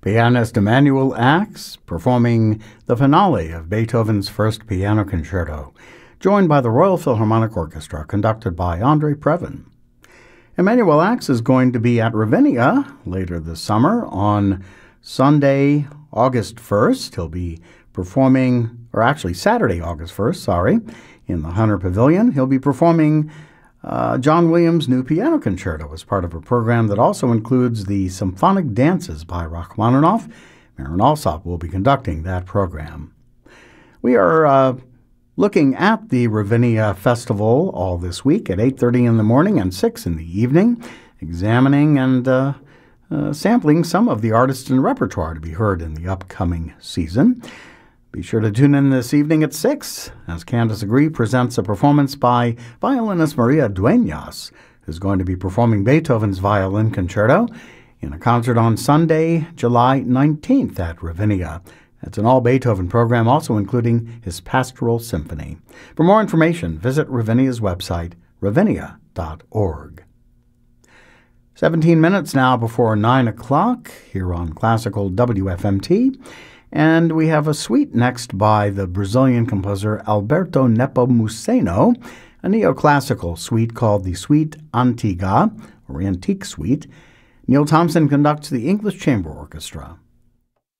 Pianist Emanuel Ax performing the finale of Beethoven's First Piano Concerto, joined by the Royal Philharmonic Orchestra, conducted by Andre Previn. Emanuel Ax is going to be at Ravinia later this summer on Sunday, August 1st. He'll be performing, or actually Saturday, August 1st, in the Hunter Pavilion. He'll be performing John Williams' new piano concerto as part of a program that also includes the symphonic dances by Rachmaninoff. Marin Alsop will be conducting that program. We are looking at the Ravinia Festival all this week at 8:30 in the morning and 6 in the evening, examining and sampling some of the artists and repertoire to be heard in the upcoming season. Be sure to tune in this evening at 6 as Candace Agree presents a performance by violinist Maria Dueñas, who's going to be performing Beethoven's Violin Concerto in a concert on Sunday, July 19th at Ravinia. It's an all-Beethoven program, also including his Pastoral Symphony. For more information, visit Ravinia's website, ravinia.org. 17 minutes now before 9 o'clock here on Classical WFMT. And we have a suite next by the Brazilian composer Alberto Nepomuceno, a neoclassical suite called the Suite Antiga, or Antique Suite. Neil Thompson conducts the English Chamber Orchestra.